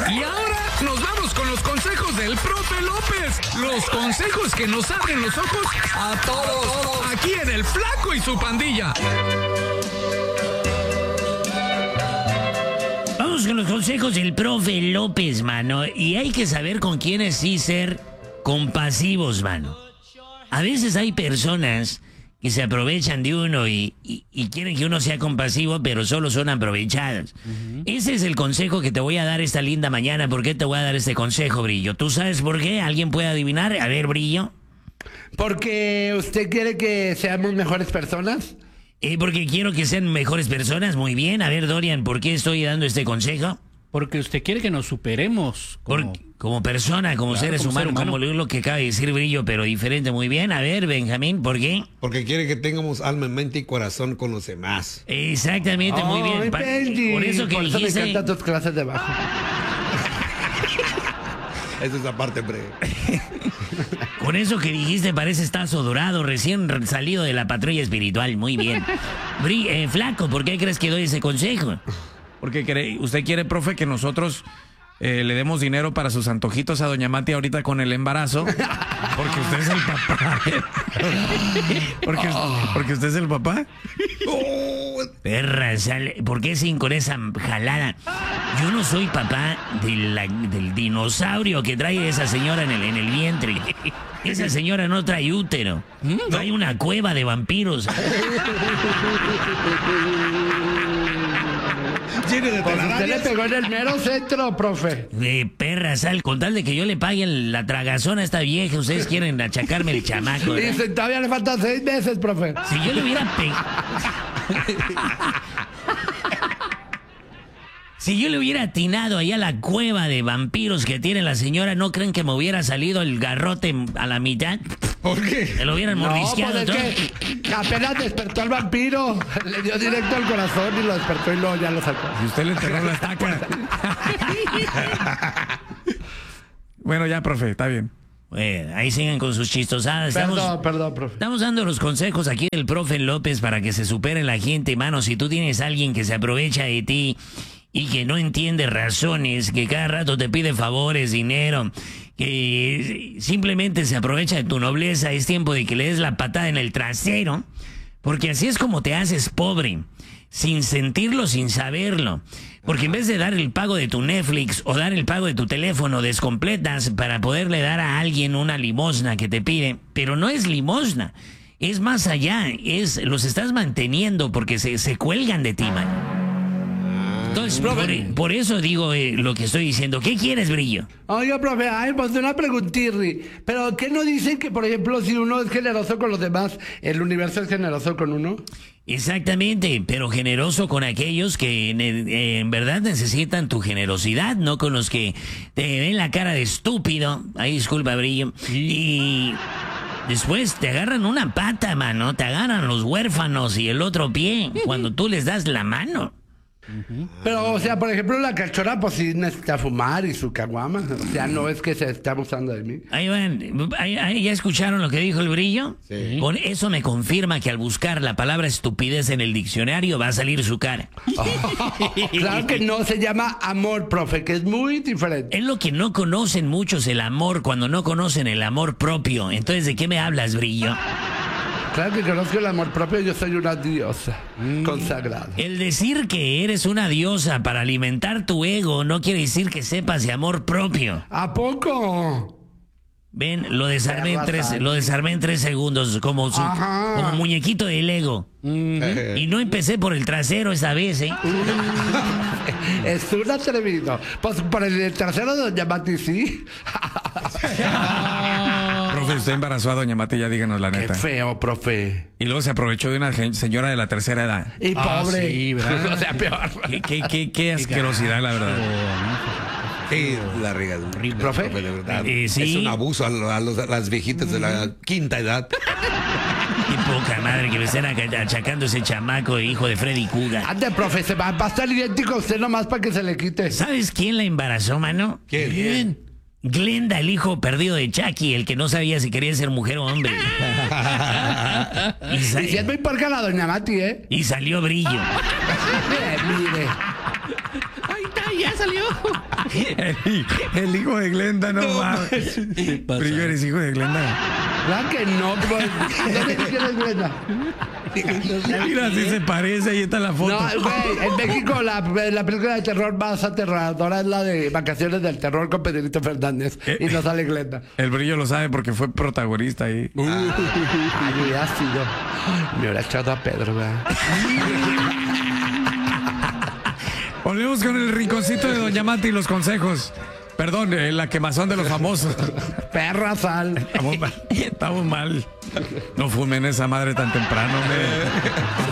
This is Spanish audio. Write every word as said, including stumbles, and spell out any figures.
Y ahora nos vamos con los consejos del profe López. Los consejos que nos abren los ojos a todos. Aquí en El Flaco y su Pandilla. Vamos con los consejos del profe López, mano. Y hay que saber con quiénes sí ser compasivos, mano. A veces hay personas que se aprovechan de uno y, y, y quieren que uno sea compasivo, pero solo son aprovechados. Uh-huh. Ese es el consejo que te voy a dar esta linda mañana. ¿Por qué te voy a dar este consejo, Brillo? ¿Tú sabes por qué? ¿Alguien puede adivinar? A ver, Brillo. ¿Porque usted quiere que seamos mejores personas? Eh, porque quiero que sean mejores personas. Muy bien. A ver, Dorian, ¿por qué estoy dando este consejo? Porque usted quiere que nos superemos. Como, Por, como persona, como claro, seres como humanos, ser humano. Como lo que acaba de decir Brillo, pero diferente. Muy bien. A ver, Benjamín, ¿por qué? Porque quiere que tengamos alma, mente y corazón con los demás. Exactamente, oh, muy bien. Pa Benji. Por eso que Por eso dijiste... me encantan tus clases de bajo. Esa es la parte breve. Con eso que dijiste parece estazo dorado, recién salido de la patrulla espiritual. Muy bien. Bri eh, Flaco, ¿por qué crees que doy ese consejo? Porque quiere, usted quiere, profe, que nosotros eh, le demos dinero para sus antojitos a doña Mati ahorita con el embarazo. Porque usted es el papá. porque, porque usted es el papá. Perra, sale. ¿Por qué sin con esa jalada? Yo no soy papá de la, del dinosaurio que trae esa señora en el, en el vientre. Esa señora no trae útero. Trae una cueva de vampiros. Pues usted le pegó en el mero centro, profe. De perra, sal, con tal de que yo le pague la tragazón a esta vieja, ustedes quieren achacarme el chamaco, ¿verdad? Dice, todavía le faltan seis meses, profe. Si yo le hubiera pegado... Si yo le hubiera atinado ahí a la cueva de vampiros que tiene la señora, ¿no creen que me hubiera salido el garrote a la mitad? ¿Por qué? Me lo hubieran mordisqueado. No, pues es que apenas despertó al vampiro, le dio directo al corazón y lo despertó y luego ya lo sacó. Y usted le enterró la estaca. Bueno, ya, profe, está bien. Bueno, ahí siguen con sus chistosadas. Perdón, estamos, perdón, profe. Estamos dando los consejos aquí del profe López para que se supere la gente, mano. Si tú tienes a alguien que se aprovecha de ti y que no entiende razones, que cada rato te pide favores, dinero, que simplemente se aprovecha de tu nobleza, es tiempo de que le des la patada en el trasero, porque así es como te haces pobre, sin sentirlo, sin saberlo. Porque en vez de dar el pago de tu Netflix o dar el pago de tu teléfono, descompletas para poderle dar a alguien una limosna que te pide, pero no es limosna, es más allá, es los estás manteniendo porque se, se cuelgan de ti, man. Entonces, por, por eso digo eh, lo que estoy diciendo. ¿Qué quieres, Brillo? Oiga, profe, ay, pues una preguntirri. Pero, ¿qué no dicen que, por ejemplo, si uno es generoso con los demás, el universo es generoso con uno? Exactamente, pero generoso con aquellos que eh, en verdad necesitan tu generosidad, no con los que te ven la cara de estúpido. Ay, disculpa, Brillo. Sí. Y después te agarran una pata, mano. Te agarran los huérfanos y el otro pie cuando tú les das la mano. Uh-huh. Pero, o sea, por ejemplo, la cachorra pues sí necesita fumar y su caguama. O sea, no es que se está abusando de mí. Ahí van, ahí, ahí, ¿ya escucharon lo que dijo el Brillo? Sí. Con eso me confirma que al buscar la palabra estupidez en el diccionario va a salir su cara. Oh, claro que no, se llama amor, profe, que es muy diferente. Es lo que no conocen muchos, el amor, cuando no conocen el amor propio. Entonces, ¿de qué me hablas, Brillo? Claro que conozco el amor propio, yo soy una diosa mm. consagrada. El decir que eres una diosa para alimentar tu ego no quiere decir que sepas de amor propio. ¿A poco? Ven, lo desarmé en tres, lo desarmé en tres segundos, como, su, como muñequito de Lego. Mm-hmm. Y no empecé por el trasero esa vez, ¿eh? Es un atrevido. Pues por el trasero de doña Mati, sí. Profe, usted embarazó a doña Mati, ya díganos la neta. Qué feo, profe. Y luego se aprovechó de una señora de la tercera edad. Y pobre. Ah, sí, o sea, peor. Qué, qué, qué, qué asquerosidad, la verdad. Sí, la regadura. ¿Profe? Profe, de verdad. Eh, ¿sí? Es un abuso a, a, los, a las viejitas de la quinta edad. Qué poca madre que me estén achacando ese chamaco, hijo de Freddy Cougar. Ande, profe, se va, va a estar idéntico a usted nomás para que se le quite. ¿Sabes quién la embarazó, mano? ¿Quién? ¿Quién? Glenda, el hijo perdido de Chucky, el que no sabía si quería ser mujer o hombre. y, sal... y si es muy porca la doña Mati, ¿eh? Y salió Brillo. mire, mire. Ahí está, ya salió. El, el hijo de Glenda, no, mames. Brillo, eres hijo de Glenda. Claro que no, pues. No sé quién es Glenda. Mira, si se parece, ahí está la foto. No, güey, en México la, la película de terror más aterradora es la de Vacaciones del Terror con Pedrito Fernández. Eh, y no sale Glenda. El Brillo lo sabe porque fue protagonista ahí. Uh, ay, hubiera sido. Me hubiera echado a Pedro, güey. Volvemos con el rinconcito de Doña Mati y los consejos. Perdón, eh, la quemazón de los famosos. Perra sal. Estamos mal. Estamos mal. No fumen esa madre tan temprano, hombre.